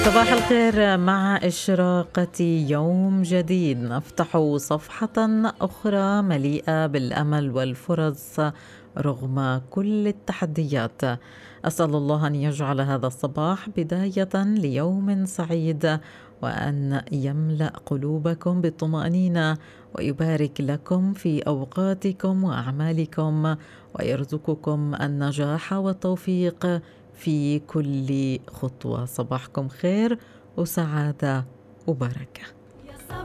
صباح الخير. مع إشراقة يوم جديد نفتح صفحة أخرى مليئة بالأمل والفرص رغم كل التحديات. أسأل الله أن يجعل هذا الصباح بداية ليوم سعيد، وأن يملأ قلوبكم بالطمأنينة، ويبارك لكم في أوقاتكم وأعمالكم، ويرزقكم النجاح والتوفيق في كل خطوة. صباحكم خير وسعادة وبركة.